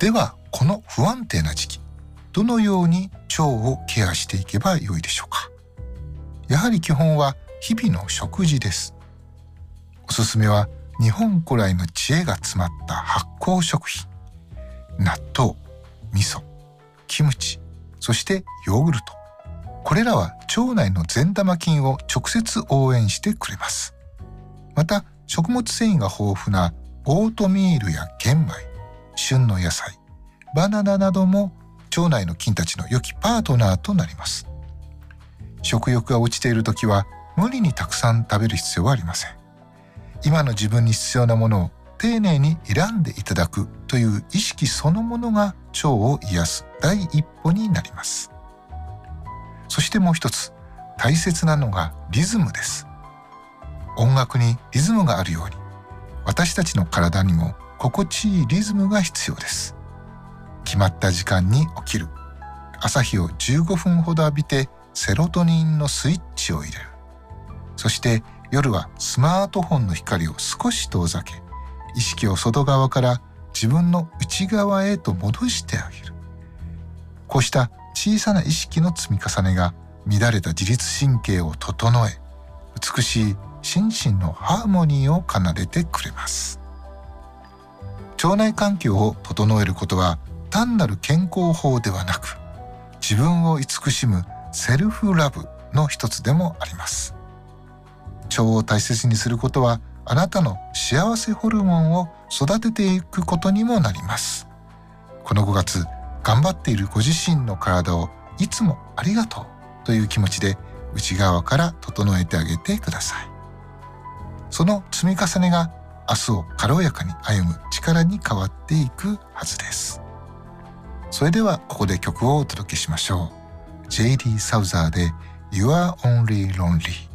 ではこの不安定な時期、どのように腸をケアしていけばよいでしょうか。やはり基本は日々の食事です。おすすめは日本古来の知恵が詰まった発酵食品、納豆、味噌、キムチ、そしてヨーグルト。これらは腸内の善玉菌を直接応援してくれます。また食物繊維が豊富なオートミールや玄米、旬の野菜、バナナなども腸内の菌たちの良きパートナーとなります。食欲が落ちているときは無理にたくさん食べる必要はありません。今の自分に必要なものを丁寧に選んでいただくという意識そのものが腸を癒す第一歩になります。そしてもう一つ大切なのがリズムです。音楽にリズムがあるように、私たちの体にも心地いいリズムが必要です。決まった時間に起きる。朝日を15分ほど浴びてセロトニンのスイッチを入れる。そして夜はスマートフォンの光を少し遠ざけ、意識を外側から自分の内側へと戻してあげる。こうした小さな意識の積み重ねが乱れた自律神経を整え、美しい心身のハーモニーを奏でてくれます。腸内環境を整えることは単なる健康法ではなく、自分を慈しむセルフラブの一つでもあります。腸を大切にすることはあなたの幸せホルモンを育てていくことにもなります。この5月、頑張っているご自身の体をいつもありがとうという気持ちで内側から整えてあげてください。その積み重ねが明日を軽やかに歩む力に変わっていくはずです。それではここで曲をお届けしましょう。JD サウザーで You are only lonely。